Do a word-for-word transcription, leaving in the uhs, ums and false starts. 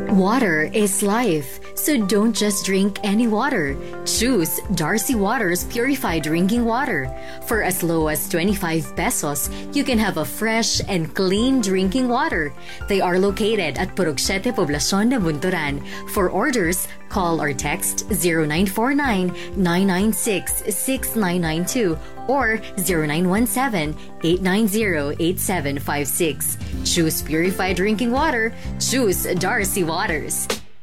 Water is life, so don't just drink any water. Choose Darcy Waters Purified Drinking Water. For as low as twenty-five pesos, you can have a fresh and clean drinking water. They are located at Purok Siete Poblacion, Nabunturan. For orders, call or text zero nine four nine, nine nine six, six nine nine two or zero nine one seven, eight nine zero, eight seven five six. Choose purified drinking water. Choose Darcy Waters.